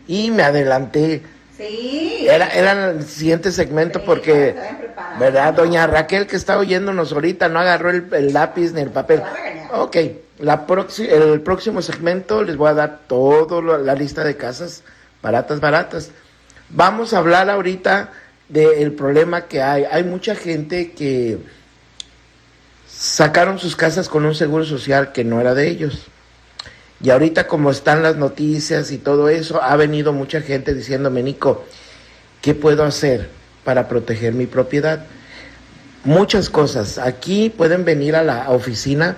y me adelanté. Sí. Era el siguiente segmento sí, porque, ¿verdad? Doña Raquel, que está oyéndonos ahorita, no agarró el lápiz ni el papel. Ok, el próximo segmento les voy a dar toda la lista de casas baratas. Vamos a hablar ahorita del problema que hay. Hay mucha gente que sacaron sus casas con un seguro social que no era de ellos. Y ahorita como están las noticias y todo eso, ha venido mucha gente diciéndome, Nico, ¿qué puedo hacer para proteger mi propiedad? Muchas cosas. Aquí pueden venir a la oficina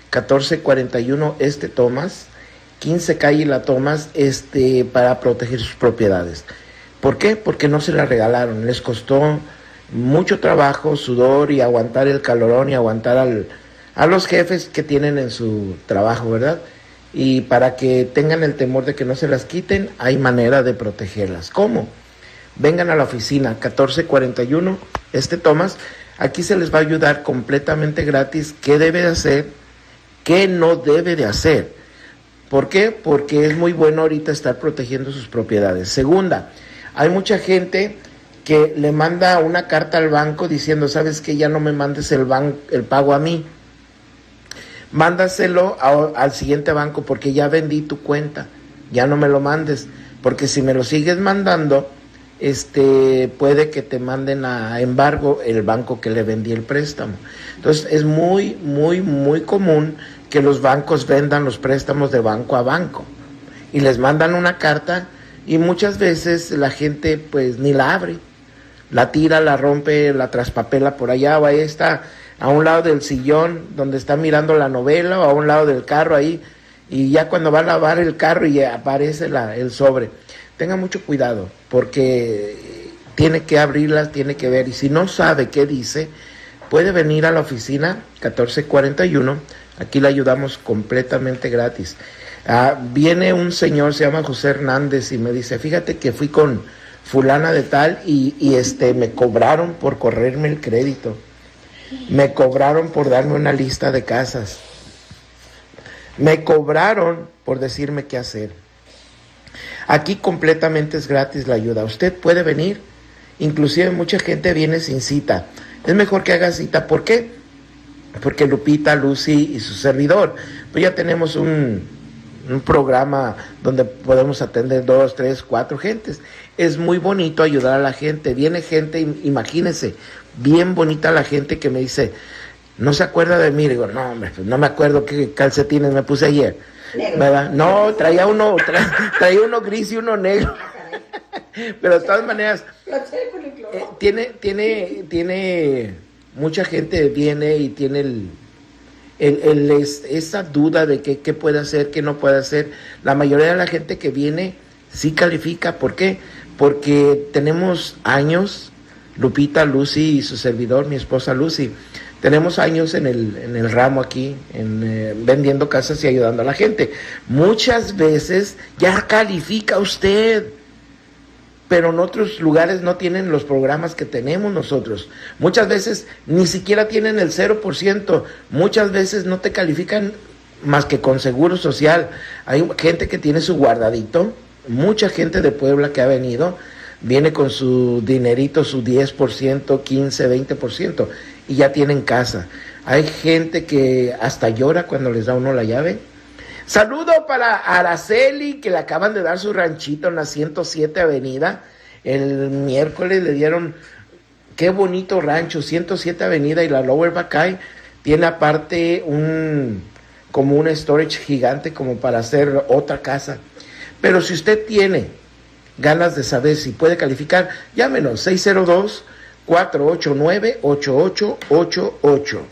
1441 Thomas, 15 calle La Thomas, para proteger sus propiedades. ¿Por qué? Porque no se la regalaron. Les costó mucho trabajo, sudor y aguantar el calorón y aguantar a los jefes que tienen en su trabajo, ¿verdad? Y para que tengan el temor de que no se las quiten, hay manera de protegerlas. ¿Cómo? Vengan a la oficina 1441 Thomas. Aquí se les va a ayudar completamente gratis qué debe de hacer, qué no debe de hacer. ¿Por qué? Porque es muy bueno ahorita estar protegiendo sus propiedades. Segunda, hay mucha gente que le manda una carta al banco diciendo, ¿sabes qué? Ya no me mandes el pago a mí. Mándaselo al siguiente banco porque ya vendí tu cuenta, ya no me lo mandes, porque si me lo sigues mandando, puede que te manden a embargo el banco que le vendí el préstamo. Entonces es muy común que los bancos vendan los préstamos de banco a banco y les mandan una carta y muchas veces la gente pues ni la abre, la tira, la rompe, la traspapela por allá, o ahí está a un lado del sillón donde está mirando la novela, o a un lado del carro ahí, y ya cuando va a lavar el carro y aparece el sobre. Tenga mucho cuidado, porque tiene que abrirlas, tiene que ver, y si no sabe qué dice, puede venir a la oficina 1441, aquí le ayudamos completamente gratis. Viene un señor, se llama José Hernández, y me dice, fíjate que fui con fulana de tal, y me cobraron por correrme el crédito. Me cobraron por darme una lista de casas. Me cobraron por decirme qué hacer. Aquí completamente es gratis la ayuda. Usted puede venir. Inclusive mucha gente viene sin cita. Es mejor que haga cita. ¿Por qué? Porque Lupita, Lucy y su servidor, pues ya tenemos un programa donde podemos atender 2, 3, 4 gentes. Es muy bonito ayudar a la gente. Viene gente, imagínense, bien bonita la gente que me dice, ¿no se acuerda de mí? Digo, no, hombre, pues no me acuerdo qué calcetines me puse ayer, ¿verdad? No, traía uno gris y uno negro. Pero de todas maneras, tiene mucha gente viene y tiene esa duda de qué puede hacer, qué no puede hacer. La mayoría de la gente que viene sí califica. ¿Por qué? Porque tenemos años, Lupita, Lucy y su servidor, mi esposa Lucy, tenemos años en el ramo aquí, vendiendo casas y ayudando a la gente. Muchas veces ya califica usted, pero en otros lugares no tienen los programas que tenemos nosotros. Muchas veces ni siquiera tienen el 0%, muchas veces no te califican más que con seguro social. Hay gente que tiene su guardadito, mucha gente de Puebla que ha venido, viene con su dinerito, su 10%, 15, 20%, y ya tienen casa. Hay gente que hasta llora cuando les da uno la llave. Saludo para Araceli, que le acaban de dar su ranchito en la 107 Avenida. El miércoles le dieron, qué bonito rancho, 107 Avenida y la Lower Buckeye. Tiene aparte como un storage gigante como para hacer otra casa. Pero si usted tiene ganas de saber si puede calificar, llámenos 602-489-8888.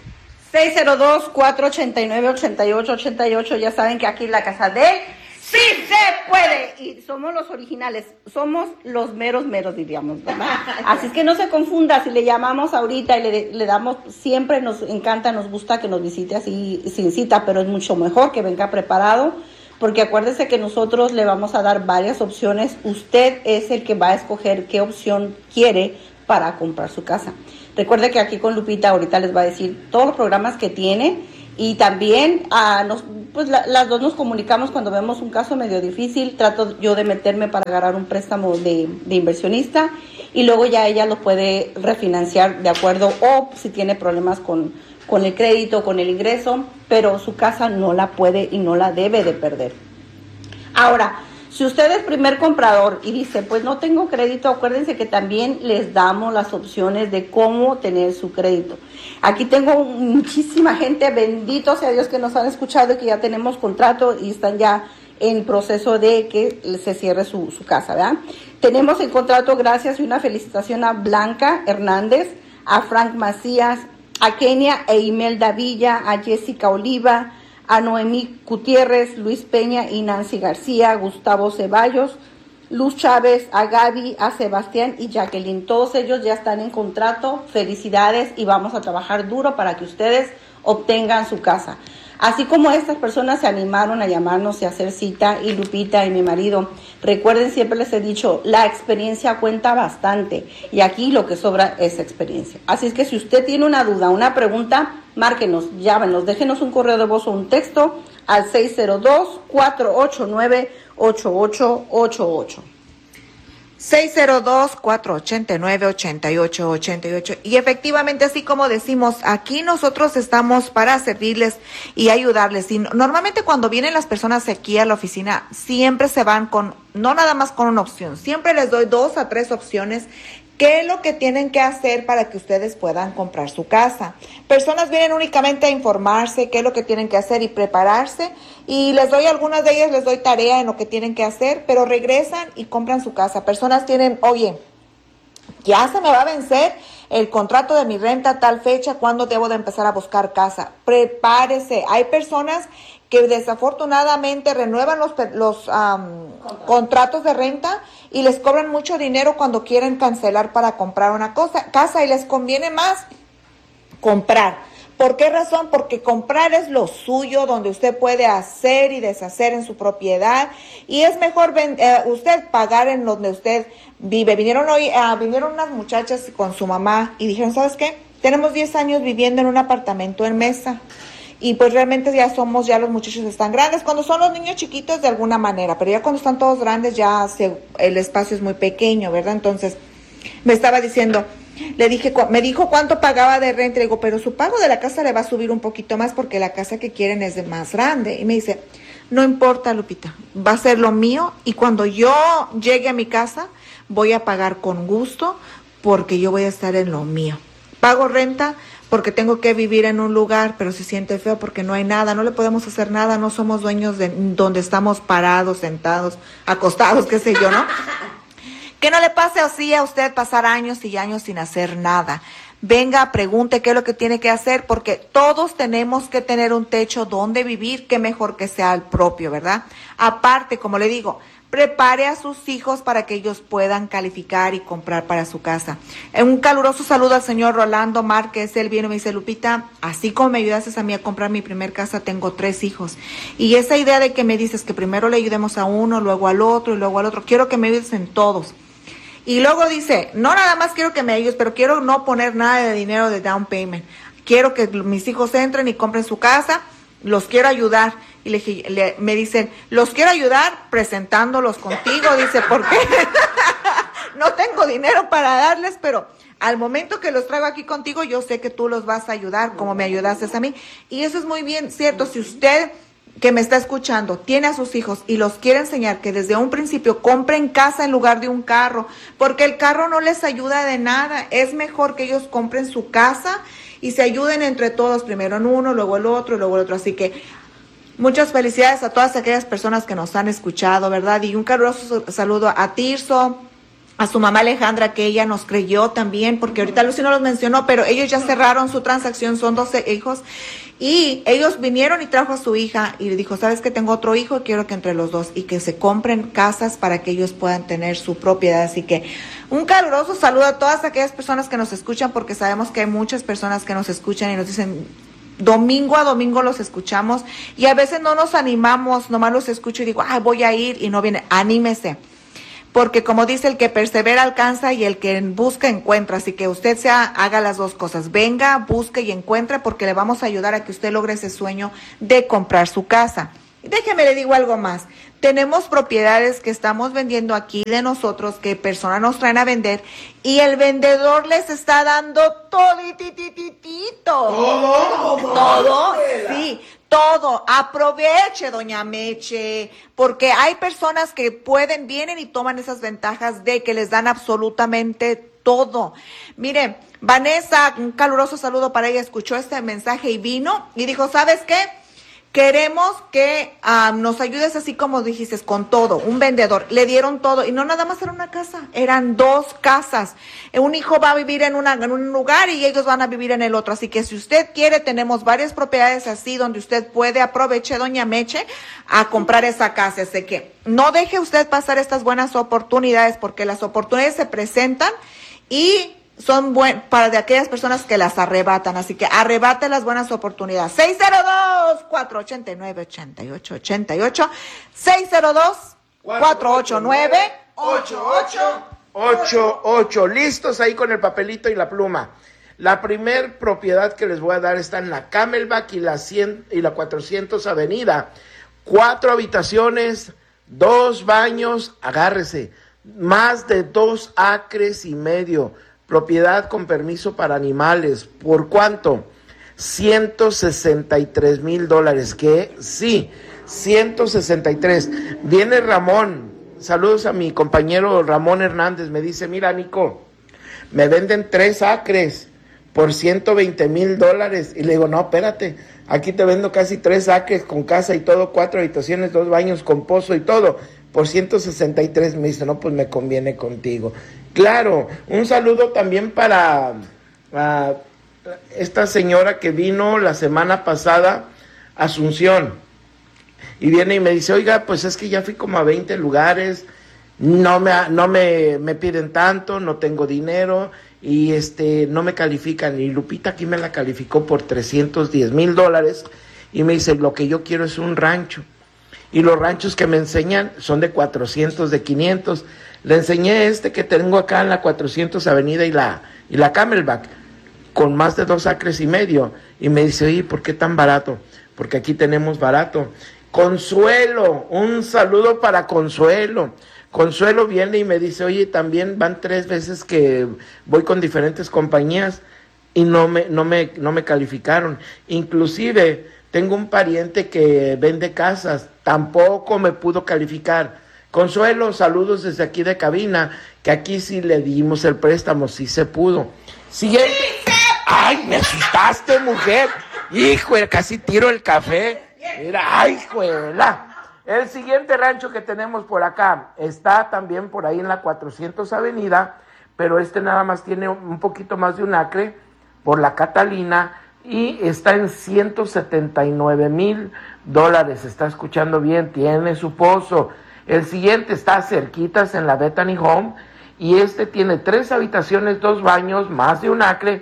602-489-8888. Ya saben que aquí en la casa de ¡Sí se puede! Y somos los originales, somos los meros, diríamos, ¿verdad? Así es que no se confunda si le llamamos ahorita y le damos, siempre nos encanta, nos gusta que nos visite así sin cita, pero es mucho mejor que venga preparado, porque acuérdese que nosotros le vamos a dar varias opciones. Usted es el que va a escoger qué opción quiere para comprar su casa. Recuerde que aquí con Lupita ahorita les va a decir todos los programas que tiene Y también pues las dos nos comunicamos cuando vemos un caso medio difícil. Trato yo de meterme para agarrar un préstamo de inversionista y luego ya ella lo puede refinanciar de acuerdo, o si tiene problemas con el crédito, con el ingreso, pero su casa no la puede y no la debe de perder. Ahora, si usted es primer comprador y dice, pues no tengo crédito, acuérdense que también les damos las opciones de cómo tener su crédito. Aquí tengo muchísima gente, bendito sea Dios, que nos han escuchado y que ya tenemos contrato y están ya en proceso de que se cierre su casa, ¿verdad? Tenemos el contrato, gracias y una felicitación a Blanca Hernández, a Frank Macías, a Kenia e Imelda Villa, a Jessica Oliva, a Noemí Gutiérrez, Luis Peña y Nancy García, Gustavo Ceballos, Luz Chávez, a Gaby, a Sebastián y Jacqueline. Todos ellos ya están en contrato. Felicidades y vamos a trabajar duro para que ustedes obtengan su casa. Así como estas personas se animaron a llamarnos y a hacer cita, y Lupita y mi marido, recuerden, siempre les he dicho, la experiencia cuenta bastante y aquí lo que sobra es experiencia. Así es que si usted tiene una duda, una pregunta, márquenos, llámenos, déjenos un correo de voz o un texto al 602-489-8888. 602-489-8888. Y efectivamente, así como decimos, aquí nosotros estamos para servirles y ayudarles. Y normalmente cuando vienen las personas aquí a la oficina, siempre se van con, no nada más con una opción, siempre les doy 2 a 3 opciones. ¿Qué es lo que tienen que hacer para que ustedes puedan comprar su casa? Personas vienen únicamente a informarse qué es lo que tienen que hacer y prepararse, y les doy algunas de ellas, les doy tarea en lo que tienen que hacer, pero regresan y compran su casa. Personas tienen, oye, ya se me va a vencer el contrato de mi renta a tal fecha, ¿cuándo debo de empezar a buscar casa? Prepárese. Hay personas que desafortunadamente renuevan los contratos de renta y les cobran mucho dinero cuando quieren cancelar para comprar una casa, y les conviene más comprar. ¿Por qué razón? Porque comprar es lo suyo, donde usted puede hacer y deshacer en su propiedad, y es mejor usted pagar en donde usted vive. Vinieron unas muchachas con su mamá y dijeron, ¿sabes qué? Tenemos 10 años viviendo en un apartamento en Mesa. Y pues realmente ya los muchachos están grandes. Cuando son los niños chiquitos de alguna manera, pero ya cuando están todos grandes ya el espacio es muy pequeño, ¿verdad? Entonces me estaba diciendo, me dijo cuánto pagaba de renta. Le digo, pero su pago de la casa le va a subir un poquito más porque la casa que quieren es de más grande. Y me dice, no importa, Lupita, va a ser lo mío, y cuando yo llegue a mi casa voy a pagar con gusto porque yo voy a estar en lo mío. Pago renta porque tengo que vivir en un lugar, pero se siente feo porque no hay nada, no le podemos hacer nada, no somos dueños de donde estamos parados, sentados, acostados, qué sé yo, ¿no? Que no le pase así a usted pasar años y años sin hacer nada. Venga, pregunte qué es lo que tiene que hacer, porque todos tenemos que tener un techo donde vivir, qué mejor que sea el propio, ¿verdad? Aparte, como le digo, prepare a sus hijos para que ellos puedan calificar y comprar para su casa. Un caluroso saludo al señor Rolando Márquez. Él viene y me dice, Lupita, así como me ayudaste a mí a comprar mi primer casa, tengo 3 hijos. Y esa idea de que me dices que primero le ayudemos a uno, luego al otro y luego al otro, quiero que me ayudes en todos. Y luego dice, no nada más quiero que me ayudes, pero quiero no poner nada de dinero de down payment. Quiero que mis hijos entren y compren su casa, los quiero ayudar. Y me dicen, los quiero ayudar presentándolos contigo. Dice, ¿por qué? No tengo dinero para darles, pero al momento que los traigo aquí contigo, yo sé que tú los vas a ayudar como me ayudaste a mí. Y eso es muy bien cierto. Si usted que me está escuchando tiene a sus hijos y los quiere enseñar que desde un principio compren casa en lugar de un carro, porque el carro no les ayuda de nada. Es mejor que ellos compren su casa y se ayuden entre todos, primero en uno, luego el otro y luego el otro. Así que muchas felicidades a todas aquellas personas que nos han escuchado, ¿verdad? Y un caluroso saludo a Tirso, a su mamá Alejandra, que ella nos creyó también, porque ahorita Lucy no los mencionó, pero ellos ya cerraron su transacción, son 12 hijos, y ellos vinieron y trajo a su hija, y le dijo, ¿sabes que tengo otro hijo? Quiero que entre los dos, y que se compren casas para que ellos puedan tener su propiedad. Así que un caluroso saludo a todas aquellas personas que nos escuchan, porque sabemos que hay muchas personas que nos escuchan y nos dicen, domingo a domingo los escuchamos, y a veces no nos animamos, nomás los escucho y digo, voy a ir, y no viene. Anímese. porque como dice, el que persevera alcanza y el que busca encuentra, así que usted haga las dos cosas, venga, busque y encuentre, porque le vamos a ayudar a que usted logre ese sueño de comprar su casa. Déjeme le digo algo más. Tenemos propiedades que estamos vendiendo aquí de nosotros, que personas nos traen a vender, y el vendedor les está dando todo, sí, todo. Aproveche, doña Meche, porque hay personas que vienen y toman esas ventajas de que les dan absolutamente todo. Mire, Vanessa, un caluroso saludo para ella, escuchó este mensaje y vino y dijo, ¿sabes qué? Queremos que nos ayudes así como dijiste, con todo, un vendedor. Le dieron todo y no nada más era una casa, eran 2 casas. Un hijo va a vivir en un lugar y ellos van a vivir en el otro. Así que si usted quiere, tenemos varias propiedades así donde usted puede, aproveche, doña Meche, a comprar esa casa. Así que no deje usted pasar estas buenas oportunidades, porque las oportunidades se presentan y son para de aquellas personas que las arrebatan, así que arrebate las buenas oportunidades. 602-489-8888, 602-489-8888. Listos ahí con el papelito y la pluma. La primer propiedad que les voy a dar está en la Camelback y la 400 Avenida. 4 habitaciones, 2 baños, agárrese, más de 2 acres y medio. Propiedad con permiso para animales. ¿Por cuánto? $163,000. ¿Qué? Sí, 163. Viene Ramón. Saludos a mi compañero Ramón Hernández. Me dice, mira, Nico, me venden 3 acres por $120,000. Y le digo, no, espérate, aquí te vendo casi 3 acres con casa y todo, 4 habitaciones, 2 baños con pozo y todo, por 163. Me dice, no, pues me conviene contigo. Claro, un saludo también para esta señora que vino la semana pasada, Asunción, y viene y me dice, oiga, pues es que ya fui como a 20 lugares, no me piden tanto, no tengo dinero, y no me califican, y Lupita aquí me la calificó por $310,000, y me dice, lo que yo quiero es un rancho, y los ranchos que me enseñan son de 400, de 500. Le enseñé que tengo acá en la 400 Avenida y la Camelback, con más de 2 acres y medio. Y me dice, oye, ¿por qué tan barato? Porque aquí tenemos barato. Consuelo, un saludo para Consuelo. Consuelo viene y me dice, oye, también van 3 veces que voy con diferentes compañías y no me calificaron. Inclusive tengo un pariente que vende casas, tampoco me pudo calificar. Consuelo, saludos desde aquí de cabina, que aquí sí le dimos el préstamo, sí se pudo. Siguiente. ¡Sí! ¡Ay, me asustaste, mujer! Hijo, casi tiro el café. Mira, ¡ay, juela! El siguiente rancho que tenemos por acá está también por ahí en la 400 Avenida, pero nada más tiene un poquito más de 1 acre por la Catalina y está en $179,000. Está escuchando bien, tiene su pozo. El siguiente está cerquitas en la Bethany Home y tiene 3 habitaciones, 2 baños, más de 1 acre,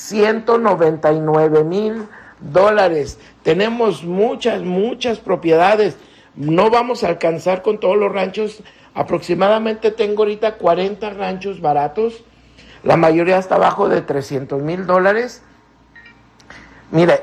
$199,000. Tenemos muchas propiedades. No vamos a alcanzar con todos los ranchos. Aproximadamente tengo ahorita 40 ranchos baratos. La mayoría está abajo de $300,000. Mira,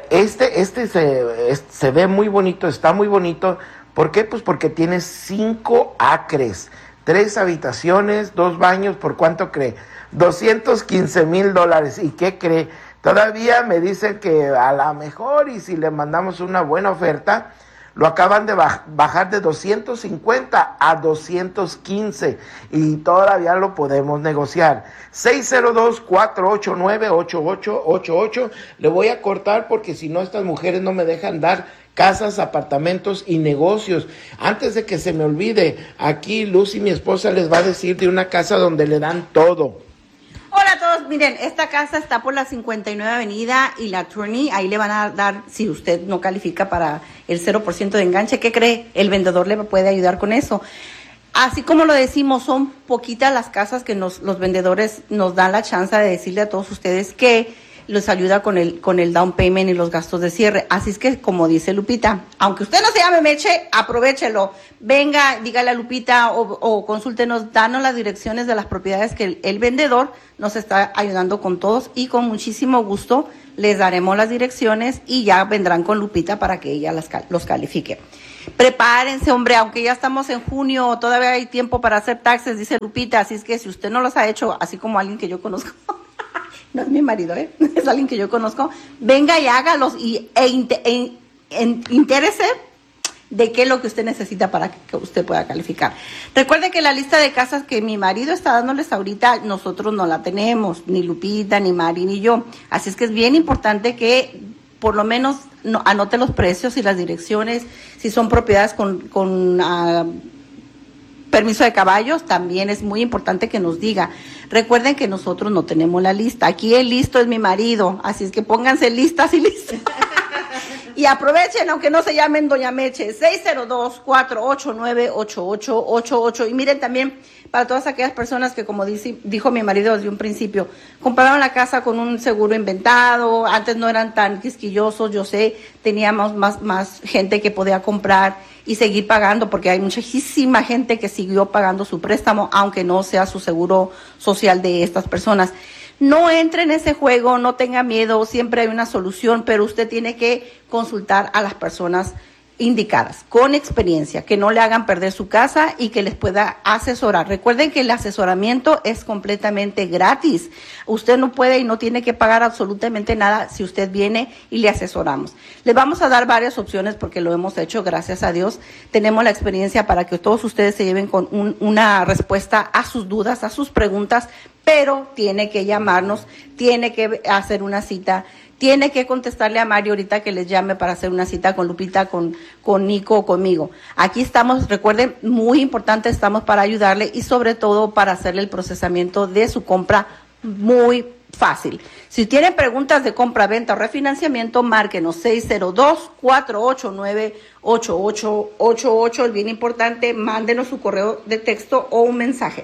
se ve muy bonito, está muy bonito. ¿Por qué? Pues porque tiene 5 acres, 3 habitaciones, 2 baños. ¿Por cuánto cree? $215,000. ¿Y qué cree? Todavía me dicen que a lo mejor, y si le mandamos una buena oferta, lo acaban de bajar de 250 a 215 y todavía lo podemos negociar. 602-489-8888. Le voy a cortar porque si no estas mujeres no me dejan dar casas, apartamentos y negocios. Antes de que se me olvide, aquí Lucy, mi esposa, les va a decir de una casa donde le dan todo. Hola a todos, miren, esta casa está por la 59 Avenida y la Turney, ahí le van a dar, si usted no califica para el 0% de enganche, ¿qué cree? El vendedor le puede ayudar con eso. Así como lo decimos, son poquitas las casas que los vendedores nos dan la chance de decirle a todos ustedes que les ayuda con el down payment y los gastos de cierre. Así es que, como dice Lupita, aunque usted no se llame Meche, aprovéchelo. Venga, dígale a Lupita o consúltenos, danos las direcciones de las propiedades que el vendedor nos está ayudando con todos, y con muchísimo gusto les daremos las direcciones y ya vendrán con Lupita para que ella los califique. Prepárense, hombre, aunque ya estamos en junio, todavía hay tiempo para hacer taxes, dice Lupita, así es que si usted no los ha hecho, así como alguien que yo conozco, no es mi marido, es alguien que yo conozco, venga y hágalos interese de qué es lo que usted necesita para que usted pueda calificar. Recuerde que la lista de casas que mi marido está dándoles ahorita, nosotros no la tenemos, ni Lupita, ni Mari, ni yo, así es que es bien importante que por lo menos anote los precios y las direcciones. Si son propiedades con permiso de caballos, también es muy importante que nos diga. Recuerden que nosotros no tenemos la lista. Aquí el listo es mi marido, así es que pónganse listas y listas. Y aprovechen, aunque no se llamen Doña Meche, 602-489-8888. Y miren también, para todas aquellas personas que, como dijo mi marido desde un principio, compraron la casa con un seguro inventado, antes no eran tan quisquillosos, yo sé, teníamos más gente que podía comprar y seguir pagando, porque hay muchísima gente que siguió pagando su préstamo, aunque no sea su seguro social de estas personas. No entre en ese juego, no tenga miedo, siempre hay una solución, pero usted tiene que consultar a las personas indicadas, con experiencia, que no le hagan perder su casa y que les pueda asesorar. Recuerden que el asesoramiento es completamente gratis. Usted no puede y no tiene que pagar absolutamente nada si usted viene y le asesoramos. Les vamos a dar varias opciones porque lo hemos hecho, gracias a Dios. Tenemos la experiencia para que todos ustedes se lleven con una respuesta a sus dudas, a sus preguntas, pero tiene que llamarnos, tiene que hacer una cita, tiene que contestarle a Mario ahorita que les llame para hacer una cita con Lupita, con Nico o conmigo. Aquí estamos, recuerden, muy importante, estamos para ayudarle y sobre todo para hacerle el procesamiento de su compra muy fácil. Si tienen preguntas de compra, venta o refinanciamiento, márquenos 602-489-8888. Es bien importante, mándenos su correo de texto o un mensaje.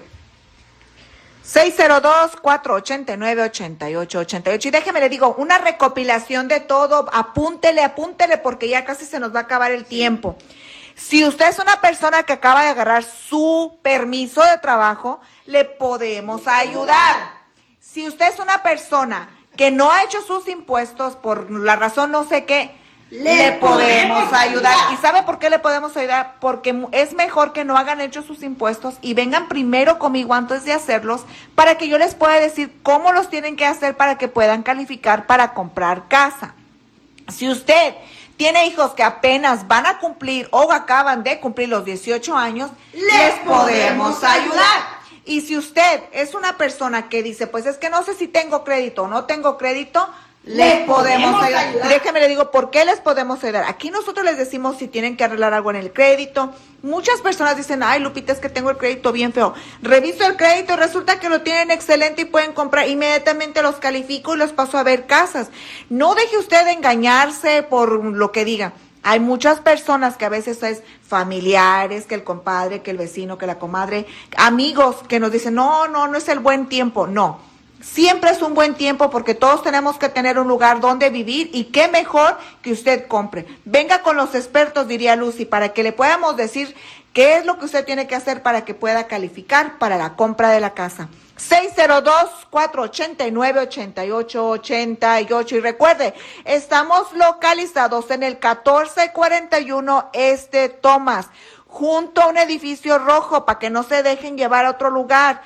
602-489-8888. Y déjeme le digo, una recopilación de todo, apúntele, porque ya casi se nos va a acabar el tiempo. Si usted es una persona que acaba de agarrar su permiso de trabajo, le podemos ayudar. Si usted es una persona que no ha hecho sus impuestos por la razón no sé qué, le podemos ayudar. ¿Y sabe por qué le podemos ayudar? Porque es mejor que no hagan hecho sus impuestos y vengan primero conmigo antes de hacerlos para que yo les pueda decir cómo los tienen que hacer para que puedan calificar para comprar casa. Si usted tiene hijos que apenas van a cumplir o acaban de cumplir los 18 años, les podemos ayudar. Y si usted es una persona que dice, pues es que no sé si tengo crédito o no tengo crédito, le podemos ayudar. Déjeme le digo por qué les podemos ayudar. Aquí nosotros les decimos si tienen que arreglar algo en el crédito. Muchas personas dicen, ay Lupita, es que tengo el crédito bien feo. Reviso el crédito y resulta que lo tienen excelente y pueden comprar. Inmediatamente los califico y los paso a ver casas. No deje usted de engañarse por lo que diga. Hay muchas personas que a veces es familiares, que el compadre, que el vecino, que la comadre, amigos que nos dicen, no es el buen tiempo. No. Siempre es un buen tiempo porque todos tenemos que tener un lugar donde vivir y qué mejor que usted compre. Venga con los expertos, diría Lucy, para que le podamos decir qué es lo que usted tiene que hacer para que pueda calificar para la compra de la casa. 602-489-8888. Y recuerde, estamos localizados en el 1441 Thomas, junto a un edificio rojo para que no se dejen llevar a otro lugar.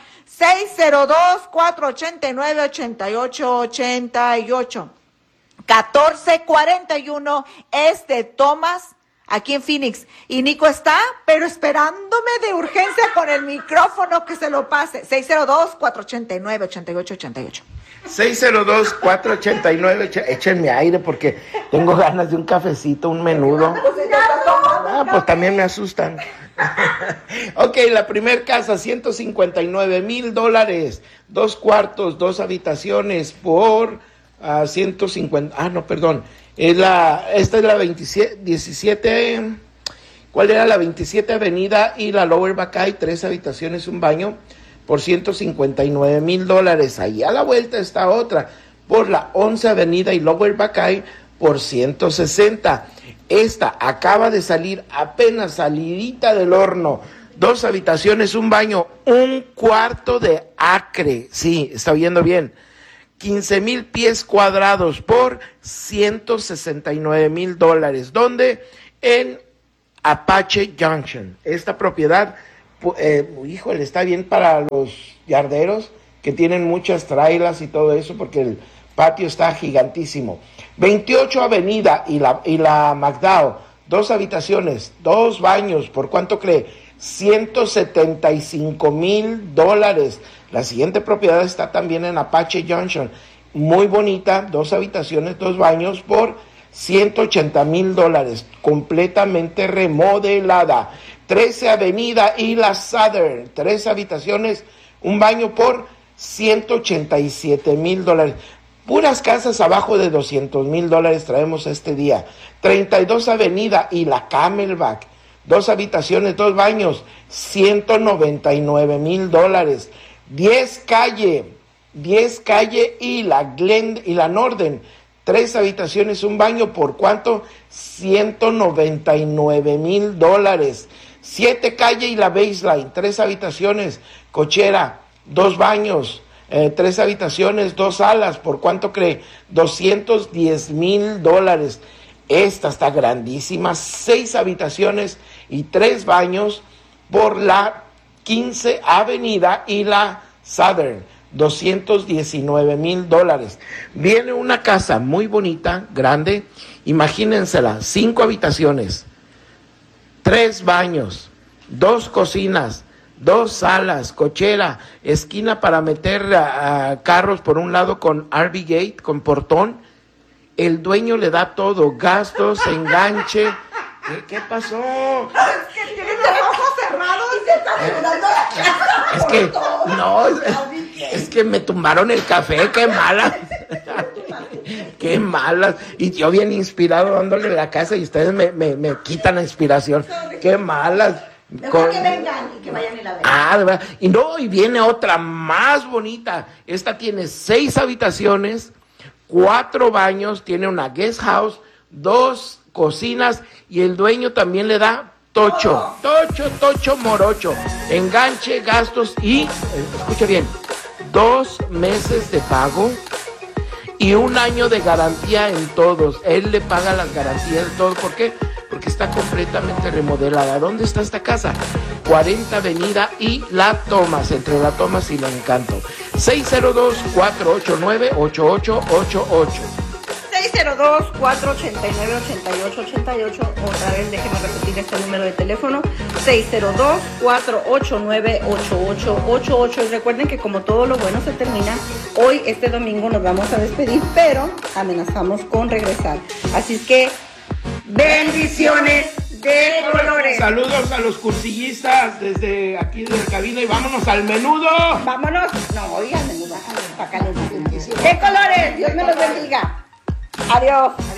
602-489-8888. 1441 Thomas, aquí en Phoenix. Y Nico está, pero esperándome de urgencia con el micrófono que se lo pase. 602-489-8888. 602-489, échenme aire porque tengo ganas de un cafecito, un menudo. Pues también me asustan. Ok, la primer casa, $159,000, 2 cuartos, 2 habitaciones por 150, perdón, esta es la 17, ¿cuál era? La 27 Avenida y la Lower Buckeye, 3 habitaciones, un baño, por $159,000. Ahí a la vuelta está otra, por la 11 Avenida y Lower Buckeye por 160. Esta acaba de salir, apenas salidita del horno. 2 habitaciones, un baño, un cuarto de acre. Sí, está oyendo bien. 15,000 pies cuadrados por $169,000. ¿Dónde? En Apache Junction. Esta propiedad, híjole, está bien para los yarderos que tienen muchas trailas y todo eso, porque el patio está gigantísimo. 28 Avenida y la McDowell, 2 habitaciones, 2 baños, ¿por cuánto cree? $175,000. La siguiente propiedad está también en Apache Junction, muy bonita, 2 habitaciones, 2 baños por $180,000, completamente remodelada. 13 Avenida y la Southern, 3 habitaciones, un baño por $187,000. Puras casas abajo de $200,000 traemos este día. 32 Avenida y la Camelback, 2 habitaciones, 2 baños, $199,000. 10 calle y la Northern, 3 habitaciones, un baño, ¿por cuánto? $199,000. 7 calle y la Baseline, 3 habitaciones, cochera, 2 baños, 3 habitaciones, 2 salas, ¿por cuánto cree? $210,000. Esta está grandísima, 6 habitaciones y 3 baños por la 15 Avenida y la Southern, $219,000. Viene una casa muy bonita, grande, imagínensela, 5 habitaciones, 3 baños, 2 cocinas, 2 salas, cochera, esquina para meter carros por un lado con RV Gate, con portón. El dueño le da todo, gastos, enganche. ¿Qué pasó? Es que tiene los ojos cerrados y se está sudando la cara. Es que, no, es que me tumbaron el café, qué malas. Qué malas. Y yo bien inspirado dándole la casa y ustedes me quitan la inspiración. Qué malas. Mejor que vengan y que vayan y la vean. De verdad. Y viene otra más bonita. Esta tiene 6 habitaciones, 4 baños, tiene una guest house, 2 cocinas y el dueño también le da tocho morocho, enganche, gastos y, escucha bien, 2 meses de pago y 1 año de garantía en todos. Él le paga las garantías de todo. ¿Por qué? Porque está completamente remodelada. ¿Dónde está esta casa? 40 Avenida y La Thomas, entre La Thomas y La Encanto. 602-489-8888. 602-489-8888. Otra vez, déjeme repetir este número de teléfono. 602-489-8888. Y recuerden que como todo lo bueno se termina, hoy, este domingo, nos vamos a despedir, pero amenazamos con regresar. Así es que, bendiciones de colores. Saludos a los cursillistas desde aquí de la cabina y vámonos al menudo. Vámonos. No, oigan, menudo. Para acá nos dicen. De colores. Dios me los bendiga. Adiós.